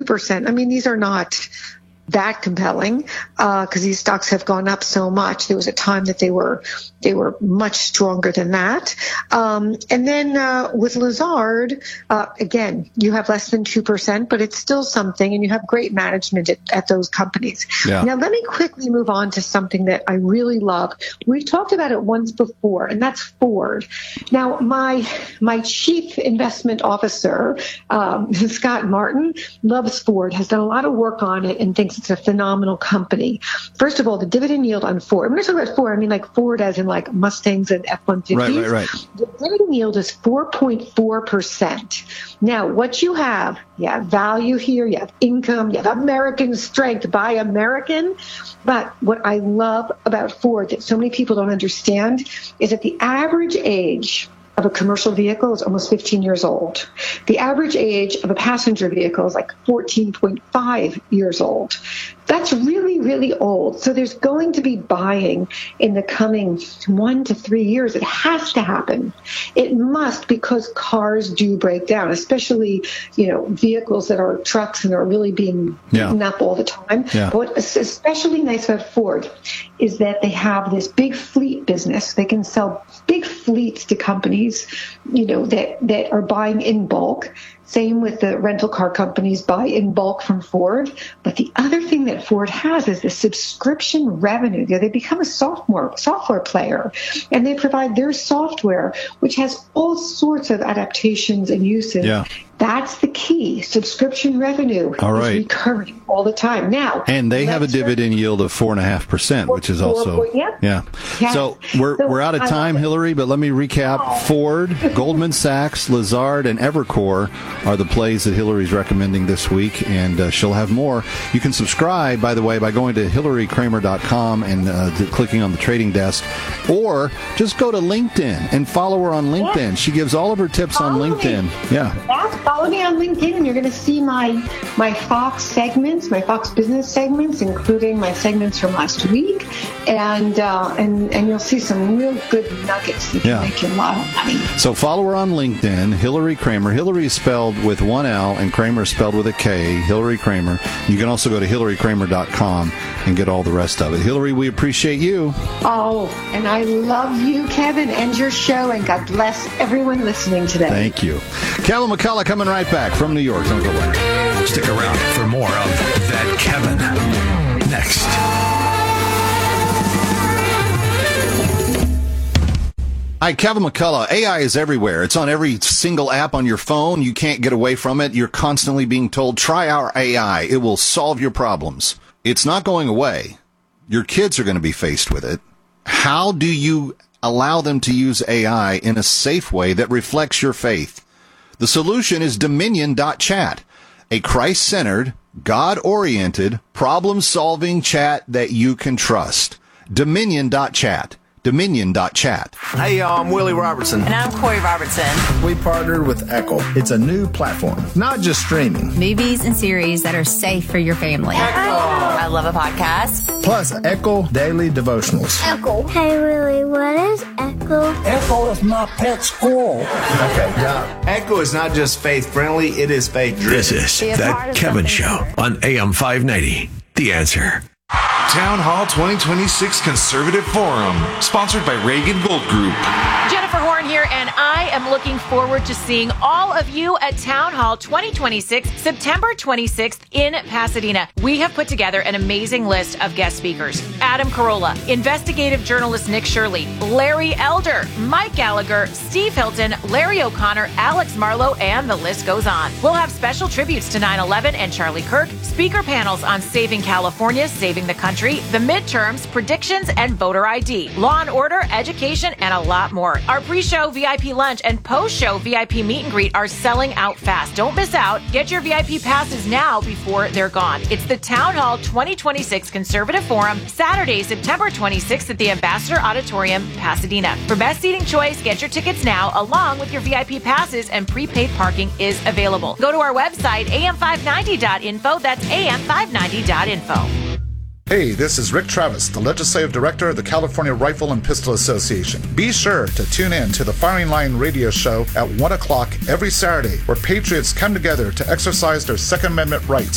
2%. I mean, these are not that compelling because these stocks have gone up so much. There was a time that they were much stronger than that. And then with Lazard, again, you have less than 2%, but it's still something, and you have great management at those companies. Yeah. Now, let me quickly move on to something that I really love. We've talked about it once before, and that's Ford. Now, my chief investment officer, Scott Martin, loves Ford, has done a lot of work on it, and thinks it's a phenomenal company. First of all, the dividend yield on Ford. When I talk about Ford, I mean like Ford as in like Mustangs and F-150s. Right. The dividend yield is 4.4%. Now, what you have value here, you have income, you have American strength, buy American. But what I love about Ford that so many people don't understand is that the average age of a commercial vehicle is almost 15 years old. The average age of a passenger vehicle is like 14.5 years old. That's really, really old. So there's going to be buying in the coming 1 to 3 years. It has to happen. It must, because cars do break down, especially, vehicles that are trucks and are really being beaten up all the time. Yeah. But what's especially nice about Ford is that they have this big fleet business. They can sell big fleets to companies, that are buying in bulk. Same with the rental car companies, buy in bulk from Ford. But the other thing that Ford has is the subscription revenue. They become a software player, and they provide their software, which has all sorts of adaptations and uses. Yeah. That's the key. Subscription revenue is recurring all the time. Now, and they have a dividend yield of 4.5%, which is also Yes. So we're out of time, Hillary. But let me recap: Ford, Goldman Sachs, Lazard, and Evercore are the plays that Hillary's recommending this week, and she'll have more. You can subscribe, by the way, by going to HillaryKramer.com and clicking on the trading desk, or just go to LinkedIn and follow her on LinkedIn. Yeah. She gives all of her tips on LinkedIn. Follow me on LinkedIn, and you're going to see my Fox segments, my Fox Business segments, including my segments from last week, and you'll see some real good nuggets that can make you a lot of money. So follow her on LinkedIn, Hillary Kramer. Hillary is spelled with one L, and Kramer is spelled with a K. Hillary Kramer. You can also go to HillaryKramer.com and get all the rest of it. Hillary, we appreciate you. Oh, and I love you, Kevin, and your show, and God bless everyone listening today. Thank you. Kevin McCullough coming right back from New York. Don't go away. Stick around for more of That Kevin next. Hi, Kevin McCullough. AI is everywhere. It's on every single app on your phone. You can't get away from it. You're constantly being told, try our AI. It will solve your problems. It's not going away. Your kids are going to be faced with it. How do you allow them to use AI in a safe way that reflects your faith? The solution is Dominion.chat, a Christ-centered, God-oriented, problem-solving chat that you can trust. Dominion.chat. Dominion.chat. Hey, y'all, I'm Willie Robertson. And I'm Corey Robertson. We partnered with Echo. It's a new platform, not just streaming. Movies and series that are safe for your family. Echo. I love a podcast. Plus, Echo Daily Devotionals. Echo. Hey, Willie, what is Echo? Echo is my pet squirrel. Okay, yeah. Echo is not just faith-friendly, it is faith-driven. This is That Kevin Show on AM 590. The Answer. Town Hall 2026 Conservative Forum, sponsored by Reagan Gold Group. Jennifer Horn here, and I am looking forward to seeing all of you at Town Hall 2026, September 26th in Pasadena. We have put together an amazing list of guest speakers. Adam Carolla, investigative journalist Nick Shirley, Larry Elder, Mike Gallagher, Steve Hilton, Larry O'Connor, Alex Marlowe, and the list goes on. We'll have special tributes to 9/11 and Charlie Kirk, speaker panels on saving California, saving the country, the midterms, predictions, and voter ID, law and order, education, and a lot more. Our pre-show VIP lunch and post-show VIP meet and greet are selling out fast. Don't miss out. Get your VIP passes now before they're gone. It's the Town Hall 2026 Conservative Forum, Saturday, September 26th at the Ambassador Auditorium, Pasadena. For best seating choice, get your tickets now, along with your VIP passes, and prepaid parking is available. Go to our website, am590.info. That's am590.info. Hey, this is Rick Travis, the Legislative Director of the California Rifle and Pistol Association. Be sure to tune in to the Firing Line radio show at 1 o'clock every Saturday, where patriots come together to exercise their Second Amendment rights